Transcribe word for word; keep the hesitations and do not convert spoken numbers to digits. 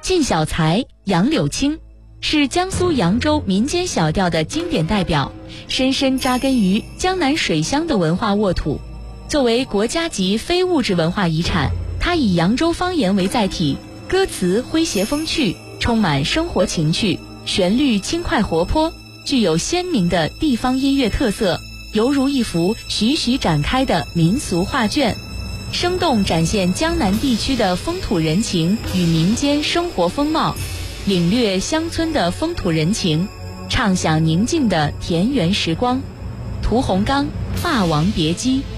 进小才、杨柳青是江苏扬州民间小调的经典代表，深深扎根于江南水乡的文化沃土。作为国家级非物质文化遗产，它以扬州方言为载体，歌词诙谐风趣，充满生活情趣，旋律轻快活泼，具有鲜明的地方音乐特色，犹如一幅徐徐展开的民俗画卷，生动展现江南地区的风土人情与民间生活风貌，领略乡村的风土人情，畅享宁静的田园时光。屠洪刚《霸王别姬》。